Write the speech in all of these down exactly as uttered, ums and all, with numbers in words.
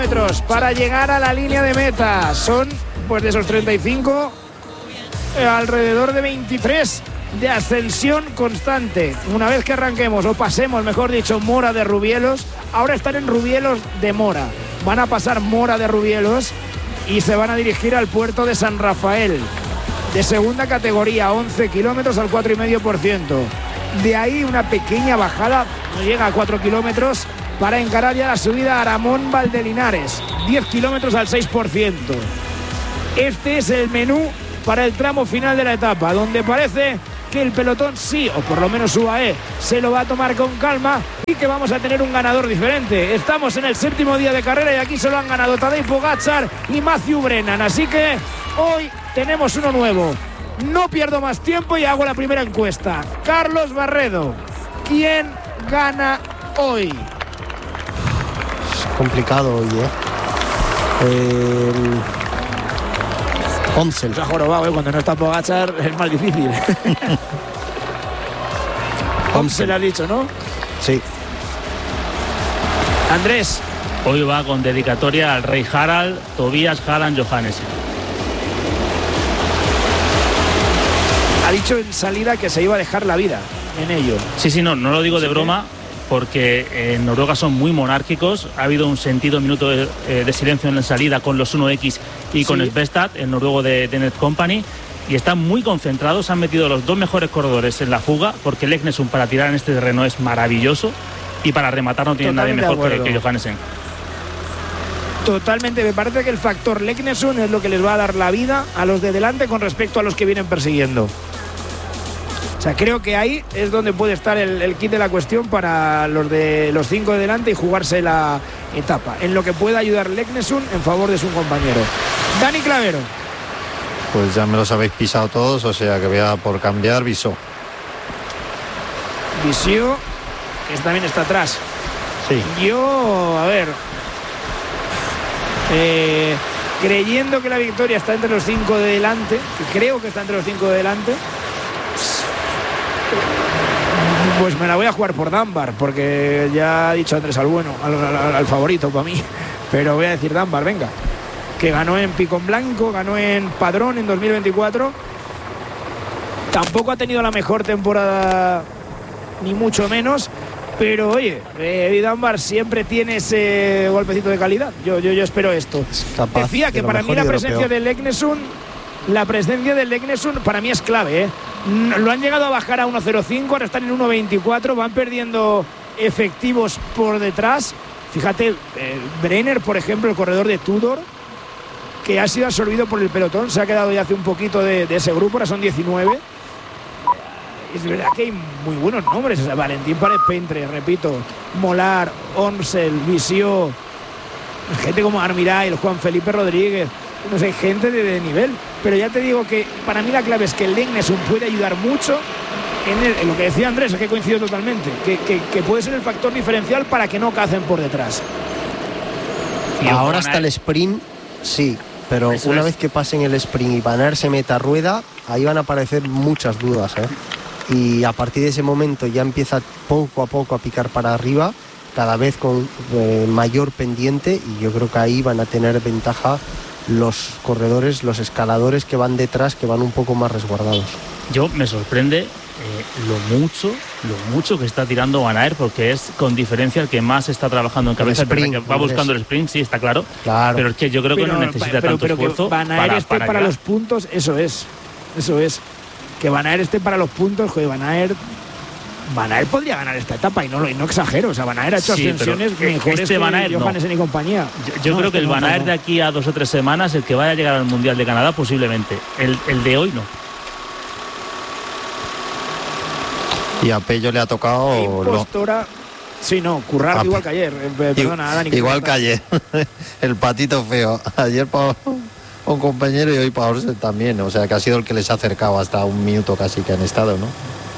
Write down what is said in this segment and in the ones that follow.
kilómetros para llegar a la línea de meta. Son, pues de esos treinta y cinco, eh, alrededor de veintitrés de ascensión constante. Una vez que arranquemos, o pasemos, mejor dicho, Mora de Rubielos, ahora están en Rubielos de Mora. Van a pasar Mora de Rubielos y se van a dirigir al puerto de San Rafael, de segunda categoría, once kilómetros al cuatro coma cinco por ciento. De ahí una pequeña bajada, no llega a cuatro kilómetros, para encarar ya la subida a Aramón Valdelinares, diez kilómetros al seis por ciento. Este es el menú para el tramo final de la etapa, donde parece que el pelotón sí, o por lo menos U A E, se lo va a tomar con calma y que vamos a tener un ganador diferente. Estamos en el séptimo día de carrera y aquí solo han ganado Tadej Pogačar y Matthew Brennan, así que hoy tenemos uno nuevo. No pierdo más tiempo y hago la primera encuesta. Carlos Barredo, ¿quién gana hoy? Es complicado hoy, ¿eh? eh... Omsel. Se ha jorobado, ¿eh? Cuando no está Pogačar es más difícil. Omsel ha dicho, ¿no? Sí. Andrés. Hoy va con dedicatoria al rey Harald, Tobias Harald Johannessen. Ha dicho en salida que se iba a dejar la vida en ello. Sí, sí, no, no lo digo de broma, porque en Noruega son muy monárquicos. Ha habido un sentido minuto de, eh, de silencio en la salida con los uno equis y con sí. Svestad, el noruego de, de Net Company, y están muy concentrados. Han metido los dos mejores corredores en la fuga, porque el Leknesund para tirar en este terreno es maravilloso y para rematar no tiene nadie mejor que, que Johannessen. Totalmente, me parece que el factor Leknesund es lo que les va a dar la vida a los de delante con respecto a los que vienen persiguiendo. O sea, creo que ahí es donde puede estar el, el kit de la cuestión para los de los cinco de delante y jugarse la etapa, en lo que pueda ayudar Leknesund en favor de su compañero. Dani Clavero. Pues ya me los habéis pisado todos, o sea que voy a por cambiar Visó. Visó, que también está atrás. Sí. Yo, a ver, eh, creyendo que la victoria está entre los cinco de delante, que creo que está entre los cinco de delante, pues me la voy a jugar por Dunbar, porque ya ha dicho Andrés al bueno, al, al, al favorito para mí, pero voy a decir Dunbar, venga, que ganó en Picón Blanco, ganó en Padrón en dos mil veinticuatro, tampoco ha tenido la mejor temporada, ni mucho menos, pero oye, eh, Dunbar siempre tiene ese golpecito de calidad, yo, yo, yo espero esto. Decía que para mí la presencia del Leknesund, la presencia del Leknesund para mí es clave, ¿eh? Lo han llegado a bajar a uno cero cinco, ahora están en uno veinticuatro, van perdiendo efectivos por detrás. Fíjate, eh, Brenner, por ejemplo, el corredor de Tudor, que ha sido absorbido por el pelotón, se ha quedado ya hace un poquito de, de ese grupo, ahora son diecinueve. Es verdad que hay muy buenos nombres, o sea, Valentín Párez-Pentre, repito, Molar, Omsel, Visio, gente como Armirail, Juan Felipe Rodríguez, no sé, gente de, de nivel, pero ya te digo que para mí la clave es que el Leknesund puede ayudar mucho en, el, en lo que decía Andrés, es que coincido totalmente, que, que, que puede ser el factor diferencial para que no cacen por detrás. Y ahora hasta el sprint, sí, pero Eso una es. vez que pasen el sprint y Van Aert se meta a rueda, ahí van a aparecer muchas dudas, ¿eh? Y a partir de ese momento ya empieza poco a poco a picar para arriba, cada vez con eh, mayor pendiente, y yo creo que ahí van a tener ventaja los corredores, los escaladores que van detrás, que van un poco más resguardados. Yo me sorprende eh, lo mucho, lo mucho que está tirando Van Aert, porque es con diferencia el que más está trabajando en cabeza, sprint, que va buscando el sprint, sí, está claro, claro. Pero es que yo creo que pero, no necesita pero, tanto pero esfuerzo que Van Aert para, esté para, para los puntos, eso es, eso es, que Van Aert esté para los puntos, joder, Van Aert Van Aert podría ganar esta etapa y no, y no exagero, o sea, Van Aert ha hecho sí, ascensiones mejores este que Van Aert, Johannessen no. y compañía. Yo, yo no, creo que el no, Van Aert no. de aquí a dos o tres semanas, el que vaya a llegar al Mundial de Canadá posiblemente, el, el de hoy no. Y a Pello le ha tocado... Impostora... Lo... Sí, no, currar a... igual que ayer, eh, perdona, Dani. Igual que ayer, el patito feo, ayer para un compañero y hoy para Orse también, o sea, que ha sido el que les ha acercado hasta un minuto casi que han estado, ¿no?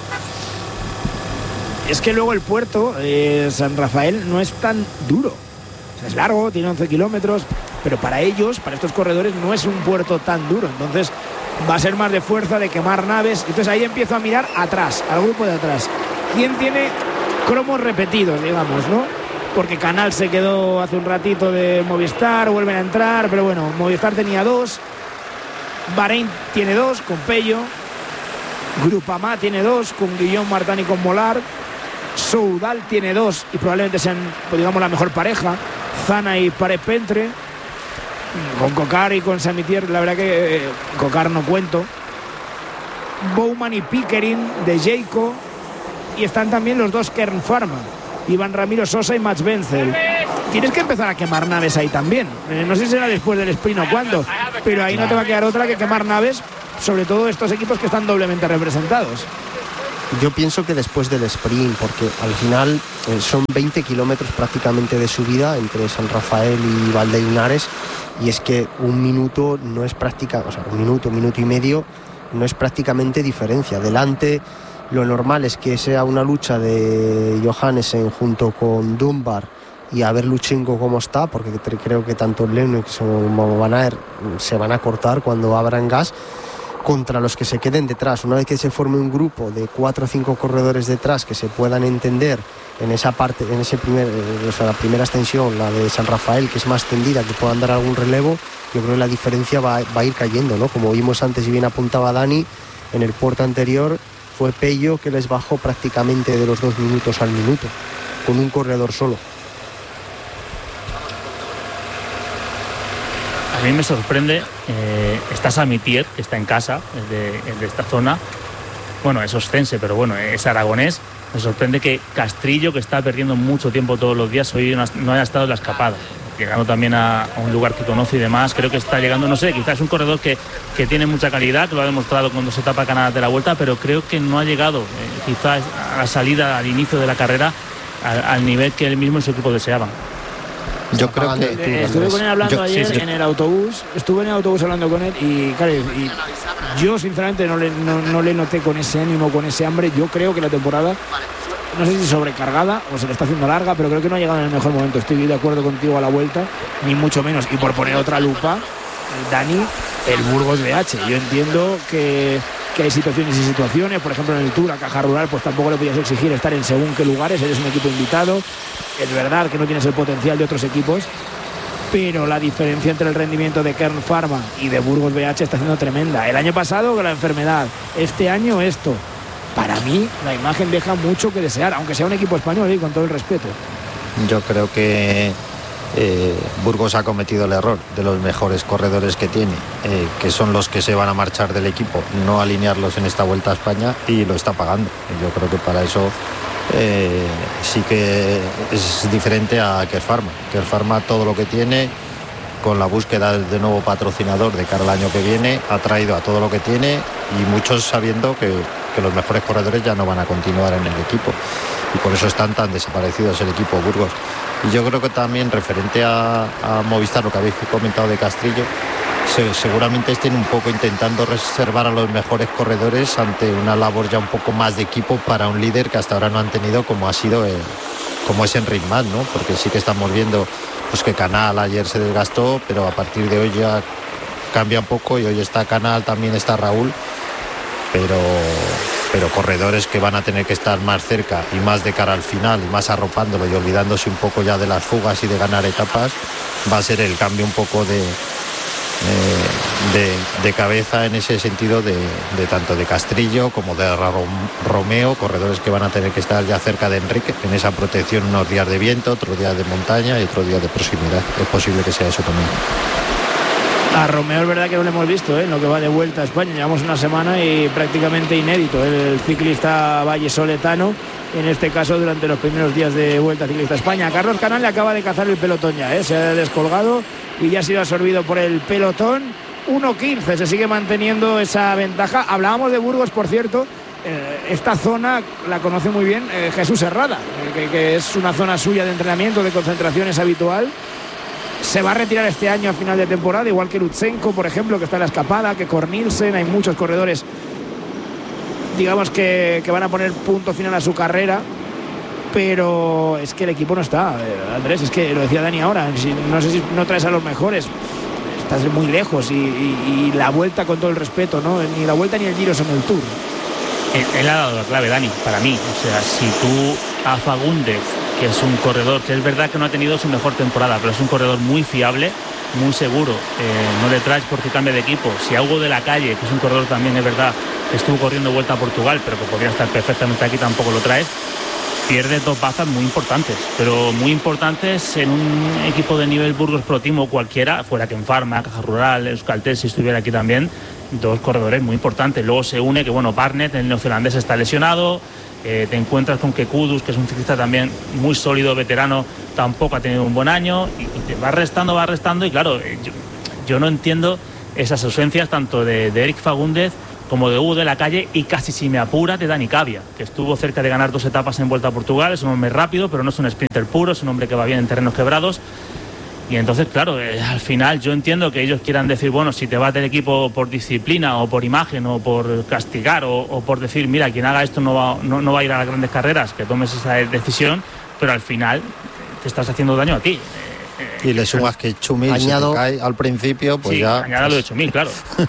Es que luego el puerto, eh, San Rafael, no es tan duro. O sea, es largo, tiene once kilómetros, pero para ellos, para estos corredores, no es un puerto tan duro. Entonces va a ser más de fuerza, de quemar naves. Entonces ahí empiezo a mirar atrás, al grupo de atrás. ¿Quién tiene cromos repetidos, digamos, no? porque Canal se quedó hace un ratito de Movistar, vuelven a entrar, pero bueno, Movistar tenía dos, Bahrein tiene dos con Pello, Groupama tiene dos con Guillaume Martin y con Mollard, Soudal tiene dos y probablemente sean, pues digamos, la mejor pareja, Zana y Pare Pentre, con Cocar y con Samitier, la verdad que eh, Cocar no cuento, Bowman y Pickering de Jayco, y están también los dos Kern Pharma, Iván Ramiro Sosa y Mats Wenzel. Tienes que empezar a quemar naves ahí también, eh, no sé si será después del sprint o cuándo, pero ahí no te va a quedar otra que quemar naves, sobre todo estos equipos que están doblemente representados. Yo pienso que después del sprint, porque al final eh, son veinte kilómetros prácticamente de subida entre San Rafael y Valdeinares, y es que un minuto no es práctica, o sea, un minuto, un minuto y medio no es prácticamente diferencia. Delante lo normal es que sea una lucha de Johannesen junto con Dunbar y a ver Luchenko cómo está, porque creo que tanto Lennox como Van Aert se van a cortar cuando abran gas, contra los que se queden detrás. Una vez que se forme un grupo de cuatro o cinco corredores detrás que se puedan entender en esa parte, en ese primer, o sea, la primera extensión, la de San Rafael, que es más tendida, que puedan dar algún relevo, yo creo que la diferencia va, va a ir cayendo, ¿no? Como vimos antes y bien apuntaba Dani, en el puerto anterior fue Pello que les bajó prácticamente de los dos minutos al minuto, con un corredor solo. A mí me sorprende, eh, está Samitier, que está en casa, es de, es de esta zona. Bueno, es oscense, pero bueno, es aragonés. Me sorprende que Castrillo, que está perdiendo mucho tiempo todos los días, hoy no, no haya estado en la escapada. Llegando también a, a un lugar que conoce y demás, creo que está llegando, no sé, quizás es un corredor que, que tiene mucha calidad, que lo ha demostrado cuando se tapa Canadá de la Vuelta, pero creo que no ha llegado, eh, quizás a la salida, al inicio de la carrera, al, al nivel que él mismo y su equipo deseaban. Yo creo que eh, estuve con él hablando yo, ayer sí, sí. en el autobús, estuve en el autobús hablando con él y, claro, y yo sinceramente no le, no, no le noté con ese ánimo, con ese hambre. Yo creo que la temporada, no sé si sobrecargada o se le está haciendo larga, pero creo que no ha llegado en el mejor momento. Estoy de acuerdo contigo a la vuelta, ni mucho menos. Y por poner otra lupa, Dani, el Burgos B H. Yo entiendo que, que hay situaciones y situaciones, por ejemplo en el Tour a Caja Rural, pues tampoco le podías exigir estar en según qué lugares, eres un equipo invitado. Es verdad que no tienes el potencial de otros equipos, pero la diferencia entre el rendimiento de Kern Pharma y de Burgos B H está siendo tremenda. El año pasado con la enfermedad, este año esto. Para mí la imagen deja mucho que desear, aunque sea un equipo español, y ¿eh? Con todo el respeto. Yo creo que eh, Burgos ha cometido el error de los mejores corredores que tiene, eh, que son los que se van a marchar del equipo, no alinearlos en esta Vuelta a España, y lo está pagando. Yo creo que para eso eh, sí que es diferente a Kern Pharma. Kern Pharma todo lo que tiene, con la búsqueda de nuevo patrocinador de cara al año que viene, ha traído a todo lo que tiene, y muchos sabiendo que, que los mejores corredores ya no van a continuar en el equipo, y por eso están tan desaparecidos el equipo Burgos. Y yo creo que también referente a, a Movistar, lo que habéis comentado de Castrillo, se, seguramente estén un poco intentando reservar a los mejores corredores ante una labor ya un poco más de equipo para un líder que hasta ahora no han tenido, como ha sido el, como es Enric Mas, ¿no? Porque sí que estamos viendo pues que Canal ayer se desgastó, pero a partir de hoy ya cambia un poco, y hoy está Canal, también está Raúl, pero pero corredores que van a tener que estar más cerca y más de cara al final y más arropándolo y olvidándose un poco ya de las fugas y de ganar etapas, va a ser el cambio un poco de eh, de, de cabeza en ese sentido de, de tanto de Castrillo como de Romeo, corredores que van a tener que estar ya cerca de Enrique en esa protección, unos días de viento, otros días de montaña y otros días de proximidad. Es posible que sea eso también. A Romeo es verdad que no lo hemos visto, ¿eh? En lo que va de Vuelta a España. Llevamos una semana y prácticamente inédito. El ciclista vallesoletano, en este caso durante los primeros días de Vuelta Ciclista a España. Carlos Canal le acaba de cazar el pelotón ya, ¿eh? Se ha descolgado y ya ha sido absorbido por el pelotón. uno quince, se sigue manteniendo esa ventaja. Hablábamos de Burgos, por cierto. Eh, esta zona la conoce muy bien eh, Jesús Herrada, eh, que, que es una zona suya de entrenamiento, de concentraciones habitual. Se va a retirar este año a final de temporada, igual que Lutsenko, por ejemplo, que está en la escapada, que Cornilsen. Hay muchos corredores, digamos, que, que van a poner punto final a su carrera, pero es que el equipo no está, Andrés, es que lo decía Dani ahora, si, no sé si no traes a los mejores, estás muy lejos, y, y, y la Vuelta, con todo el respeto, ¿no? Ni la Vuelta ni el Giro son el Tour. Él, él ha dado la clave, Dani, para mí. O sea, si tú a Fagundes que es un corredor que es verdad que no ha tenido su mejor temporada, pero es un corredor muy fiable, muy seguro. Eh, no le traes porque cambia de equipo. Si a Hugo de la Calle, que es un corredor también, es verdad, que estuvo corriendo Vuelta a Portugal, pero que podría estar perfectamente aquí, tampoco lo traes, pierdes dos bazas muy importantes, pero muy importantes en un equipo de nivel Burgos Protimo cualquiera, fuera que en Pharma, Caja Rural, Euskaltel, si estuviera aquí también, dos corredores muy importantes. Luego se une que, bueno, Barnett, el neozelandés, está lesionado. Eh, te encuentras con que Kudus, que es un ciclista también muy sólido, veterano, tampoco ha tenido un buen año, y, y te va restando, va restando, y claro, eh, yo, yo no entiendo esas ausencias tanto de, de Eric Fagúndez como de Hugo de la Calle, y casi si me apura de Dani Cavia, que estuvo cerca de ganar dos etapas en Vuelta a Portugal. Es un hombre rápido, pero no es un sprinter puro, es un hombre que va bien en terrenos quebrados. Y entonces, claro, eh, al final yo entiendo que ellos quieran decir, bueno, si te vas del equipo por disciplina o por imagen o por castigar o, o por decir, mira, quien haga esto no va, no, no va a ir a las grandes carreras, que tomes esa decisión, pero al final te estás haciendo daño a ti. Eh, y le sumas que Chumil añado, si te cae al principio, pues sí, ya... añada lo de Chumil, claro.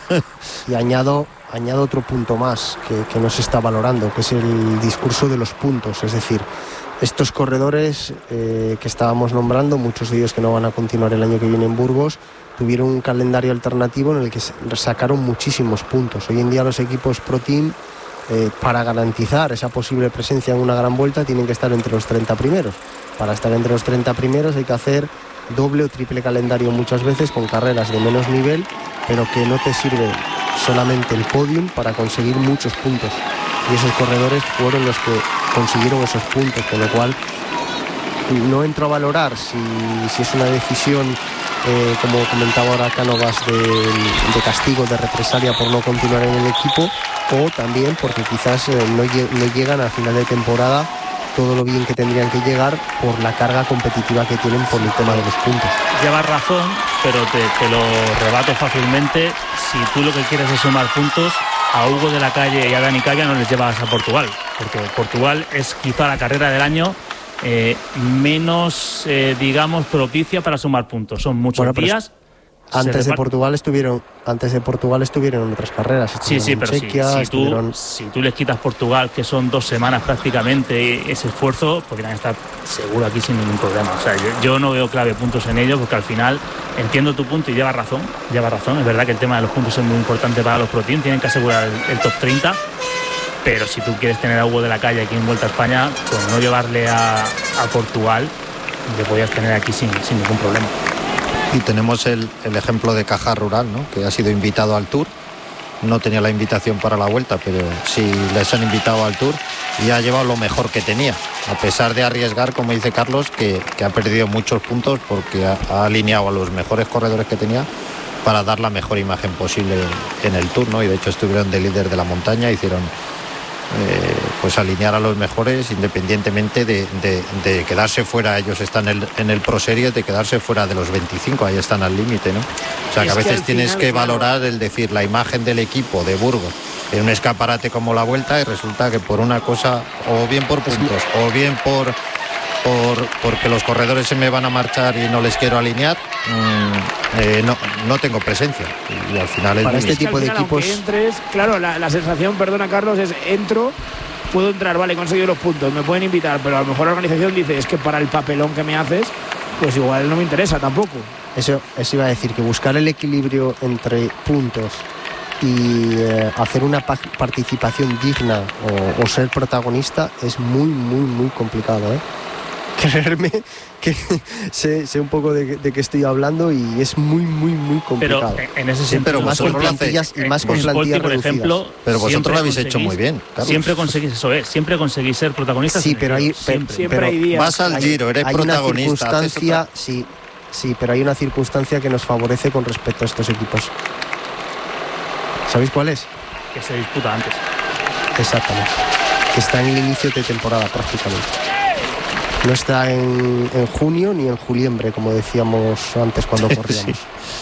Y añado, añado otro punto más que, que no se está valorando, que es el discurso de los puntos, es decir... Estos corredores eh, que estábamos nombrando, muchos de ellos que no van a continuar el año que viene en Burgos, tuvieron un calendario alternativo en el que sacaron muchísimos puntos. Hoy en día los equipos Pro Team, eh, para garantizar esa posible presencia en una gran vuelta, tienen que estar entre los treinta primeros. Para estar entre los treinta primeros hay que hacer doble o triple calendario muchas veces con carreras de menos nivel, pero que no te sirve solamente el podium para conseguir muchos puntos. Y esos corredores fueron los que consiguieron esos puntos, con lo cual no entro a valorar si, si es una decisión, eh, como comentaba ahora Cánovas, de, de castigo, de represalia por no continuar en el equipo, o también porque quizás eh, no, no llegan al final de temporada todo lo bien que tendrían que llegar por la carga competitiva que tienen por el tema de los puntos. Llevas razón, pero te, te lo rebato fácilmente. Si tú lo que quieres es sumar puntos, a Hugo de la Calle y a Dani Cavia no les llevas a Portugal, porque Portugal es quizá la carrera del año eh, menos, eh, digamos, propicia para sumar puntos. Son muchos bueno, días. Antes de Portugal estuvieron, antes de Portugal estuvieron en otras carreras. Sí, sí, pero Chequia, si, si, estuvieron... tú, si tú les quitas Portugal, que son dos semanas prácticamente, ese esfuerzo, podrían estar seguro aquí sin ningún problema. O sea, yo, yo no veo clave puntos en ello, porque al final entiendo tu punto y llevas razón, llevas razón. Es verdad que el tema de los puntos es muy importante para los Pro Team, tienen que asegurar el, el top treinta. Pero si tú quieres tener a Hugo de la Calle aquí en Vuelta a España, pues no llevarle a, a Portugal, le podías tener aquí sin, sin ningún problema. Y tenemos el, el ejemplo de Caja Rural, ¿no? Que ha sido invitado al Tour. No tenía la invitación para la Vuelta, pero sí les han invitado al Tour y ha llevado lo mejor que tenía, a pesar de arriesgar, como dice Carlos, que, que ha perdido muchos puntos porque ha, ha alineado a los mejores corredores que tenía para dar la mejor imagen posible en el Tour, ¿no? Y de hecho estuvieron de líder de la montaña, hicieron eh, pues alinear a los mejores independientemente de, de, de quedarse fuera. Ellos están en el, en el Pro Series, de quedarse fuera de los veinticinco, ahí están al límite, ¿no? O sea que a veces que tienes final, que valorar claro, el decir la imagen del equipo de Burgos en un escaparate como la Vuelta, y resulta que por una cosa, o bien por puntos o bien por Por, porque los corredores se me van a marchar y no les quiero alinear, mmm, eh, no, no tengo presencia. Y al final para es este tipo de equipos entres, claro, la, la sensación, perdona Carlos, es entro, puedo entrar, vale, he conseguido los puntos, me pueden invitar, pero a lo mejor la organización dice, es que para el papelón que me haces, pues igual no me interesa tampoco. Eso, eso iba a decir, que buscar el equilibrio entre puntos y eh, hacer una pa- participación digna o, o ser protagonista es muy, muy, muy complicado, ¿eh? Creerme que sé, sé un poco de, de qué estoy hablando y es muy, muy, muy complicado. Pero en ese sentido, sí, más con plantillas y más con plantillas por reducidas. ejemplo, pero vosotros lo habéis hecho muy bien, Carlos. Siempre conseguís eso, ¿eh? Siempre conseguís ser protagonistas. Sí, pero hay, siempre. siempre pero hay días. Vas al Giro, eres hay protagonista. Una circunstancia, sí, sí, pero hay una circunstancia que nos favorece con respecto a estos equipos. ¿Sabéis cuál es? Que se disputa antes. Exactamente. Que está en el inicio de temporada prácticamente. No está en, en junio ni en juliembre, como decíamos antes cuando corríamos.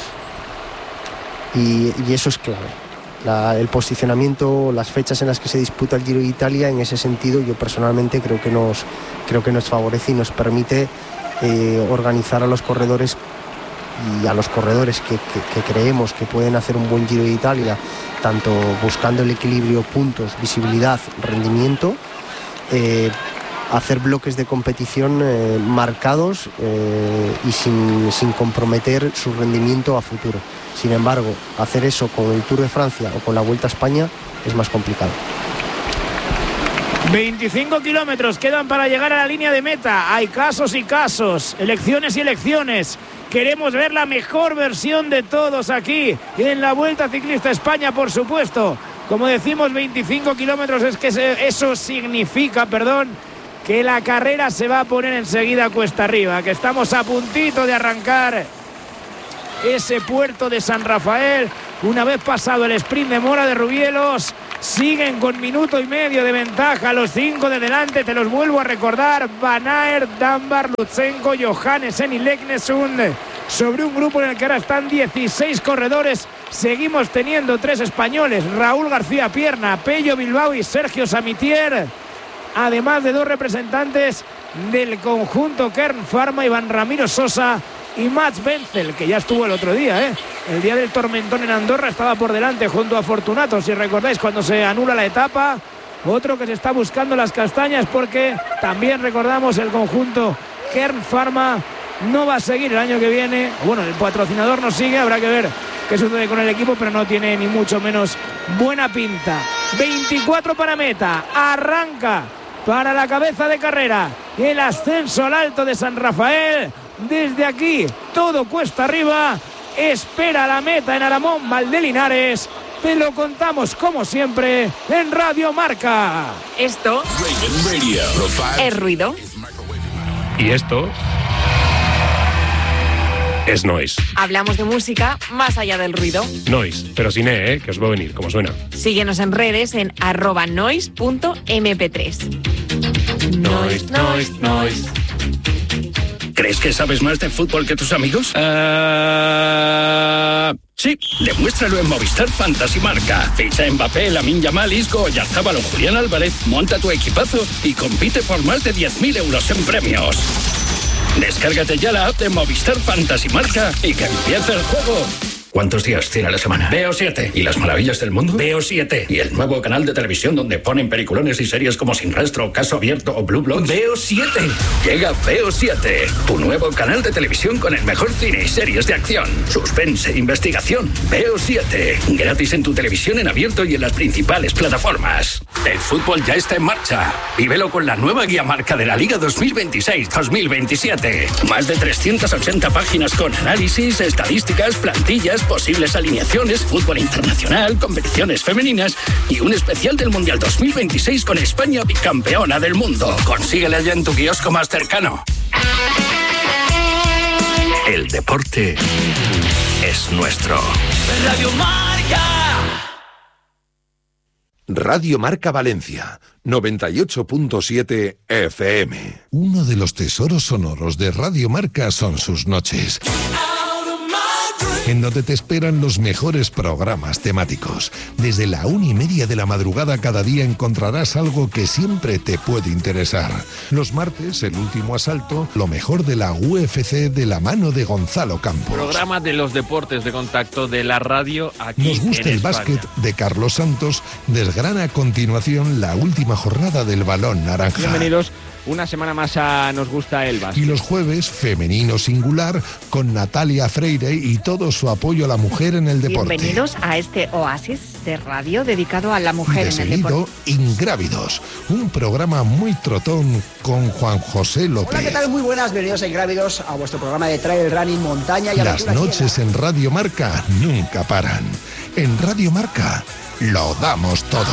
Sí. Y, y eso es clave. La, el posicionamiento, las fechas en las que se disputa el Giro de Italia, en ese sentido yo personalmente creo que nos, creo que nos favorece y nos permite eh, organizar a los corredores y a los corredores que, que, que creemos que pueden hacer un buen Giro de Italia, tanto buscando el equilibrio, puntos, visibilidad, rendimiento, eh, hacer bloques de competición eh, marcados eh, y sin, sin comprometer su rendimiento a futuro. Sin embargo, hacer eso con el Tour de Francia o con la Vuelta a España es más complicado. veinticinco kilómetros quedan para llegar a la línea de meta. Hay casos y casos, elecciones y elecciones. Queremos ver la mejor versión de todos aquí en la Vuelta Ciclista España, por supuesto. Como decimos, veinticinco kilómetros, es que eso significa, perdón, que la carrera se va a poner enseguida cuesta arriba, que estamos a puntito de arrancar ese puerto de San Rafael. Una vez pasado el sprint de Mora de Rubielos, siguen con minuto y medio de ventaja los cinco de delante. Te los vuelvo a recordar: Van Aert, Dunbar, Lutsenko, Johannesen y Leknesund, sobre un grupo en el que ahora están dieciséis corredores. Seguimos teniendo tres españoles: Raúl García Pierna, Pello Bilbao y Sergio Samitier, además de dos representantes del conjunto Kern Pharma, Iván Ramiro Sosa y Mats Wenzel, que ya estuvo el otro día, ¿eh? El día del tormentón en Andorra estaba por delante junto a Fortunato, si recordáis, cuando se anula la etapa. Otro que se está buscando las castañas, porque también recordamos, el conjunto Kern Pharma no va a seguir el año que viene. Bueno, el patrocinador no sigue, habrá que ver qué sucede con el equipo, pero no tiene ni mucho menos buena pinta. veinticuatro para meta, arranca para la cabeza de carrera el ascenso al Alto de San Rafael. Desde aquí todo cuesta arriba, espera la meta en Aramón Valdelinares. Te lo contamos como siempre en Radio Marca. Esto es ruido. Y esto es noise. Hablamos de música más allá del ruido. Noise, pero sin E, ¿eh? Que os va a venir, como suena. Síguenos en redes en arroba noise punto eme pe tres. Noise, noise, noise. ¿Crees que sabes más de fútbol que tus amigos? Uh... Sí, demuéstralo en Movistar Fantasy Marca. Ficha Mbappé, Lamine Yamal, Isco, Oyarzabal o Julián Álvarez, monta tu equipazo y compite por más de diez mil euros en premios. Descárgate ya la app de Movistar Fantasy Marca y que empiece el juego. ¿Cuántos días tiene la semana? Veo siete. ¿Y las maravillas del mundo? Veo siete. ¿Y el nuevo canal de televisión donde ponen peliculones y series como Sin Rastro, Caso Abierto o Blue Bloods? Veo siete. Llega Veo siete, tu nuevo canal de televisión con el mejor cine y series de acción, suspense e investigación. Veo siete. Gratis en tu televisión en abierto y en las principales plataformas. El fútbol ya está en marcha. Vívelo con la nueva guía marca de la Liga dos mil veintiséis dos mil veintisiete. Más de trescientas ochenta páginas con análisis, estadísticas, plantillas, posibles alineaciones, fútbol internacional, competiciones femeninas y un especial del Mundial dos mil veintiséis con España bicampeona del mundo. Consíguela ya en tu kiosco más cercano. El deporte es nuestro. Radio Marca. Radio Marca Valencia, noventa y ocho punto siete F M. Uno de los tesoros sonoros de Radio Marca son sus noches, en donde te esperan los mejores programas temáticos. Desde la una y media de la madrugada cada día encontrarás algo que siempre te puede interesar. Los martes, el último asalto, lo mejor de la U F C de la mano de Gonzalo Campos. Programa de los deportes de contacto de la radio aquí. Nos gusta en el España. básquet de Carlos Santos. Desgrana a continuación la última jornada del balón naranja. Bienvenidos una semana más a Nos gusta el básquet. Y los jueves, femenino singular, con Natalia Freire y todo su apoyo a la mujer en el deporte. Bienvenidos a este oasis de radio dedicado a la mujer De en el seguido, deporte. Ingrávidos, un programa muy trotón con Juan José López. Hola, ¿qué tal? Muy buenas, bienvenidos a Ingrávidos, a vuestro programa de trail running, montaña y Las aventura. noches en Radio Marca nunca paran. En Radio Marca lo damos todo.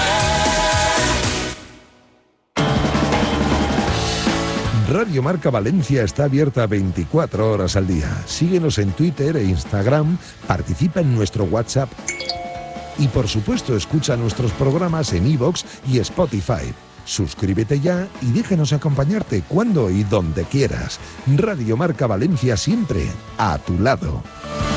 Radio Marca Valencia está abierta veinticuatro horas al día. Síguenos en Twitter e Instagram, participa en nuestro WhatsApp y por supuesto escucha nuestros programas en iVoox y Spotify. Suscríbete ya y déjanos acompañarte cuando y donde quieras. Radio Marca Valencia, siempre a tu lado.